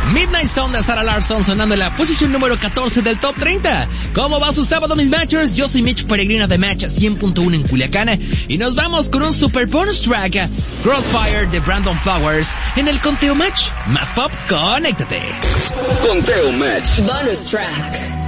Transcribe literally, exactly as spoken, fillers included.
Midnight Sun de Sarah Larsson sonando en la posición número catorce del Top treinta. ¿Cómo va su sábado, mis matchers? Yo soy Mitch Peregrina de Match cien punto uno en Culiacán y nos vamos con un super bonus track, Crossfire de Brandon Flowers, en el Conteo Match. Más pop, conéctate. Conteo Match. Bonus track.